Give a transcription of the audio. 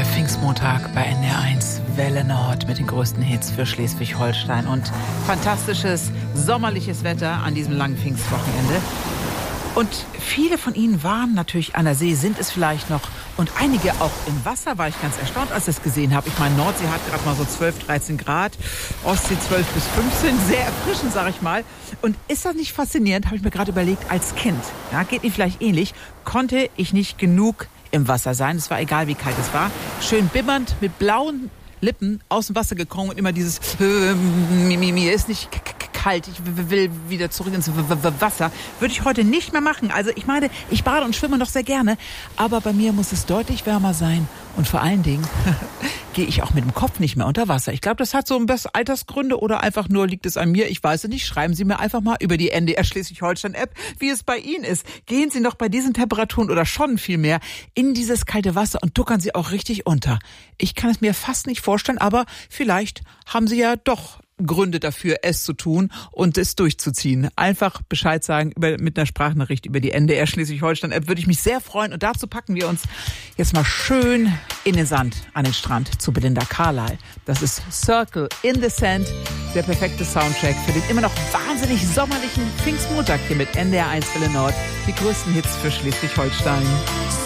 Pfingstmontag bei NDR1 Welle Nord mit den größten Hits für Schleswig-Holstein und fantastisches sommerliches Wetter an diesem langen Pfingstwochenende. Und viele von Ihnen waren natürlich an der See, sind es vielleicht noch. Und einige auch im Wasser, war ich ganz erstaunt, als ich das gesehen habe. Ich meine, Nordsee hat gerade mal so 12, 13 Grad, Ostsee 12 bis 15, sehr erfrischend, sage ich mal. Und ist das nicht faszinierend, habe ich mir gerade überlegt, als Kind, ja, geht Ihnen vielleicht ähnlich, konnte ich nicht genug im Wasser sein. Es war egal, wie kalt es war. Schön bimmernd, mit blauen Lippen aus dem Wasser gekommen und immer dieses mir ist nicht kalt, ich will wieder zurück ins Wasser. Würde ich heute nicht mehr machen. Also ich meine, ich bade und schwimme noch sehr gerne, aber bei mir muss es deutlich wärmer sein und vor allen Dingen gehe ich auch mit dem Kopf nicht mehr unter Wasser. Ich glaube, das hat so ein bisschen Altersgründe oder einfach nur liegt es an mir. Ich weiß es nicht. Schreiben Sie mir einfach mal über die NDR Schleswig-Holstein-App, wie es bei Ihnen ist. Gehen Sie noch bei diesen Temperaturen oder schon viel mehr in dieses kalte Wasser und duckern Sie auch richtig unter. Ich kann es mir fast nicht vorstellen, aber vielleicht haben Sie ja doch Gründe dafür, es zu tun und es durchzuziehen. Einfach Bescheid sagen mit einer Sprachnachricht über die NDR Schleswig-Holstein-App. Würde ich mich sehr freuen. Und dazu packen wir uns jetzt mal schön in den Sand an den Strand zu Belinda Carlisle. Das ist Circle in the Sand, der perfekte Soundtrack für den immer noch wahnsinnig sommerlichen Pfingstmontag hier mit NDR1 Welle Nord. Die größten Hits für Schleswig-Holstein.